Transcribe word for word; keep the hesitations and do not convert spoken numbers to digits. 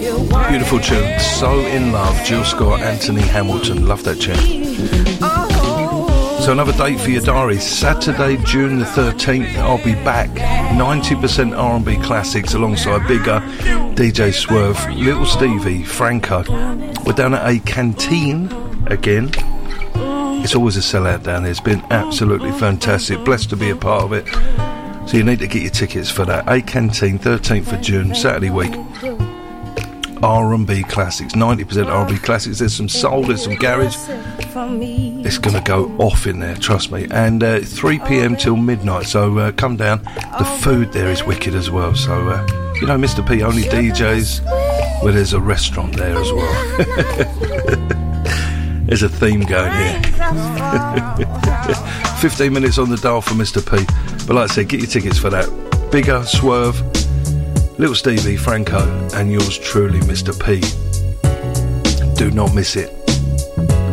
Beautiful tune. So In Love, Jill Scott, Anthony Hamilton. Love that tune. So another date for your diary, Saturday, June the thirteenth, I'll be back. ninety percent R and B classics alongside Bigger, D J Swerve, Little Stevie, Franco. We're down at a canteen again. It's always a sellout down there. It's been absolutely fantastic. Blessed to be a part of it. So you need to get your tickets for that. A Canteen, thirteenth of June, Saturday week. R and B classics, ninety percent R and B classics. There's some soul, there's some garage. It's going to go off in there, trust me. And uh, three p.m. till midnight, so uh, come down. The food there is wicked as well. So, uh, you know, Mister P only D Js. Well, there's a restaurant there as well. There's a theme going here. fifteen minutes on the dial for Mister P. But like I said, get your tickets for that. Bigger, Swerve, Little Stevie, Franco, and yours truly, Mister P. Do not miss it.